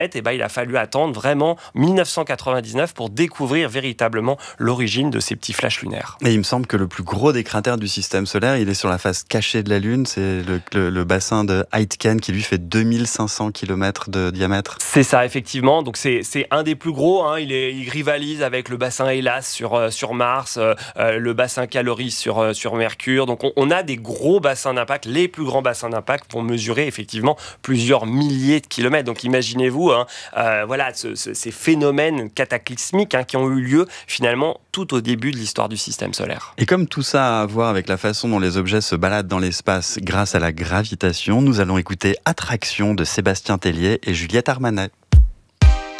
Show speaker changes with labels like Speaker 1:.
Speaker 1: il a fallu attendre vraiment 1999 pour découvrir véritablement l'origine de ces petits flashs lunaires.
Speaker 2: Et il me semble que le plus gros des cratères du système solaire, il est sur la face cachée de la Lune. C'est le bassin de Aitken qui lui fait 2500 km de diamètre.
Speaker 1: C'est ça, effectivement. Donc c'est un des plus gros. Il rivalise avec le bassin Hellas sur Mars, le bassin Caloris sur Mercure. Donc on a des gros bassins d'impact. Les plus grands bassins d'impact vont mesurer effectivement plusieurs milliers de kilomètres. Donc imaginez-vous, ces phénomènes cataclysmiques qui ont eu lieu finalement tout au début de l'histoire du système solaire.
Speaker 2: Et comme tout ça a à voir avec la façon dont les objets se baladent dans l'espace grâce à la gravitation, nous allons écouter Attraction de Sébastien Tellier et Juliette Armanet.